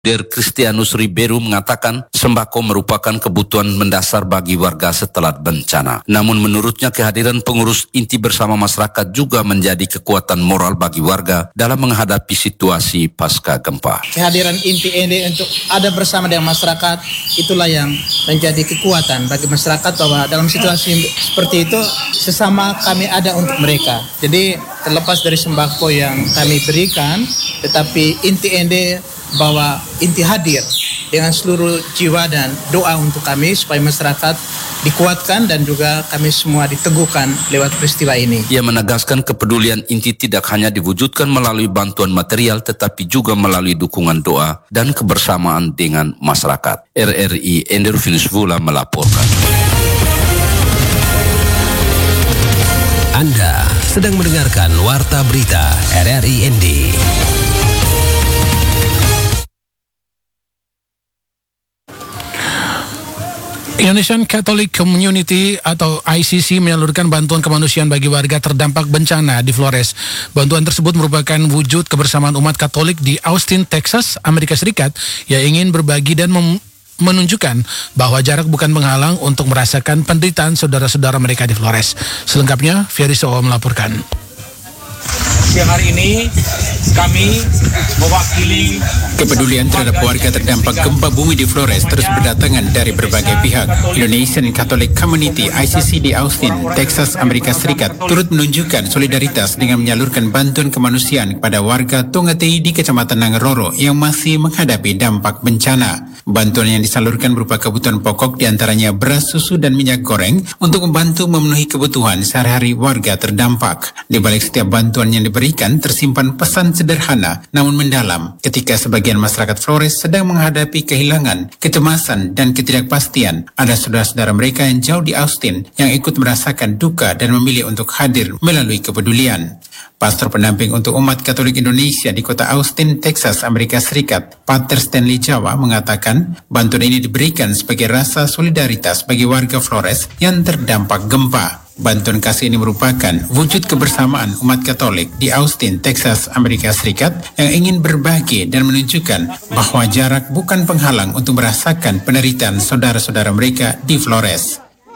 Der Christianus Ribeiro mengatakan sembako merupakan kebutuhan mendasar bagi warga setelah bencana. Namun menurutnya kehadiran pengurus inti bersama masyarakat juga menjadi kekuatan moral bagi warga dalam menghadapi situasi pasca gempa. Kehadiran inti ini untuk ada bersama dengan masyarakat, itulah yang menjadi kekuatan bagi masyarakat bahwa dalam situasi seperti itu sesama kami ada untuk mereka. Jadi terlepas dari sembako yang kami berikan, tetapi inti ini bahwa inti hadir dengan seluruh jiwa dan doa untuk kami supaya masyarakat dikuatkan dan juga kami semua diteguhkan lewat peristiwa ini. Ia menegaskan kepedulian inti tidak hanya diwujudkan melalui bantuan material tetapi juga melalui dukungan doa dan kebersamaan dengan masyarakat. RRI Enderfinus Vula melaporkan. Anda sedang mendengarkan Warta Berita RRI ND. Indonesian Catholic Community atau ICC menyalurkan bantuan kemanusiaan bagi warga terdampak bencana di Flores. Bantuan tersebut merupakan wujud kebersamaan umat Katolik di Austin, Texas, Amerika Serikat yang ingin berbagi dan menunjukkan bahwa jarak bukan penghalang untuk merasakan penderitaan saudara-saudara mereka di Flores. Selengkapnya, Ferry Soho melaporkan. Siang hari ini kami mewakili kepedulian terhadap warga terdampak gempa bumi di Flores terus berdatangan dari berbagai pihak. Indonesian Catholic Community ICC di Austin, Texas, Amerika Serikat turut menunjukkan solidaritas dengan menyalurkan bantuan kemanusiaan kepada warga Tongatei di Kecamatan Nangaroro yang masih menghadapi dampak bencana. Bantuan yang disalurkan berupa kebutuhan pokok diantaranya beras, susu, dan minyak goreng untuk membantu memenuhi kebutuhan sehari-hari warga terdampak. Di balik setiap bantuan yang diberikan tersimpan pesan sederhana namun mendalam ketika sebagian masyarakat Flores sedang menghadapi kehilangan, kecemasan, dan ketidakpastian. Ada saudara-saudara mereka yang jauh di Austin yang ikut merasakan duka dan memilih untuk hadir melalui kepedulian. Pastor pendamping untuk umat Katolik Indonesia di kota Austin, Texas, Amerika Serikat, Pater Stanley Jawa mengatakan bantuan ini diberikan sebagai rasa solidaritas bagi warga Flores yang terdampak gempa. Bantuan kasih ini merupakan wujud kebersamaan umat Katolik di Austin, Texas, Amerika Serikat yang ingin berbagi dan menunjukkan bahwa jarak bukan penghalang untuk merasakan penderitaan saudara-saudara mereka di Flores.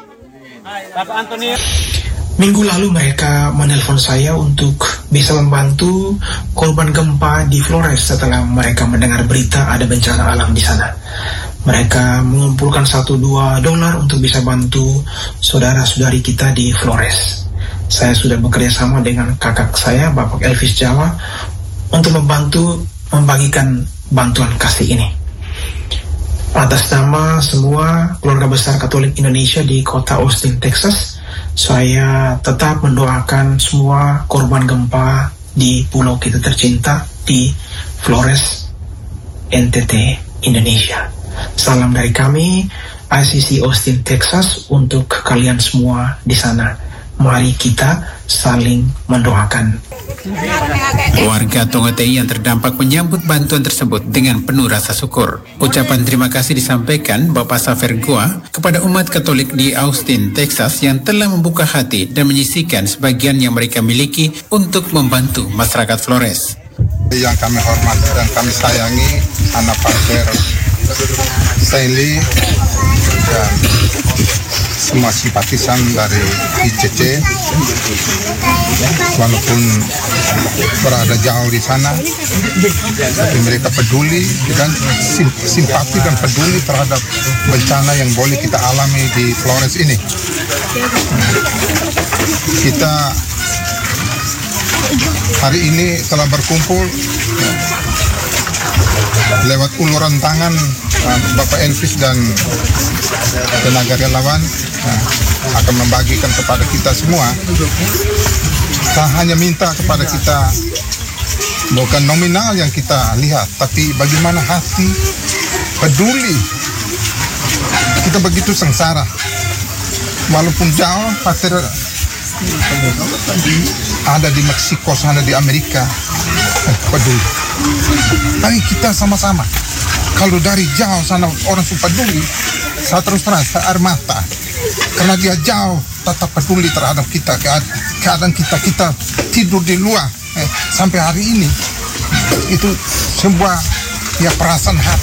Minggu lalu mereka menelpon saya untuk bisa membantu korban gempa di Flores setelah mereka mendengar berita ada bencana alam di sana. Mereka mengumpulkan $1-2 untuk bisa bantu saudara-saudari kita di Flores. Saya sudah bekerja sama dengan kakak saya, Bapak Elvis Jawa, untuk membantu membagikan bantuan kasih ini. Atas nama semua keluarga besar Katolik Indonesia di kota Austin, Texas, saya tetap mendoakan semua korban gempa di pulau kita tercinta di Flores, NTT, Indonesia. Salam dari kami, ICC Austin, Texas, untuk kalian semua di sana. Mari kita saling mendoakan. Warga Tongatei yang terdampak menyambut bantuan tersebut dengan penuh rasa syukur. Ucapan terima kasih disampaikan Bapak Safer Goa kepada umat Katolik di Austin, Texas yang telah membuka hati dan menyisihkan sebagian yang mereka miliki untuk membantu masyarakat Flores. Yang kami hormati dan kami sayangi anak Pater Stanley dan semua simpatisan dari ICC, walaupun berada jauh di sana, tapi mereka peduli dan simpati dan peduli terhadap bencana yang boleh kita alami di Flores ini. Kita hari ini telah berkumpul lewat uluran tangan Bapak Elvis dan tenaga relawan akan membagikan kepada kita semua. Saya hanya minta kepada kita, bukan nominal yang kita lihat, tapi bagaimana hati peduli. Kita begitu sengsara, walaupun jauh, Pater ada di Meksiko, sana di Amerika, peduli. Tapi kita sama-sama, kalau dari jauh sana orang suka peduli, saya terus terang, saya air mata. Karena dia jauh, tetap peduli terhadap kita, keadaan kita tidur di luar, sampai hari ini. Itu sebuah ya perasaan hati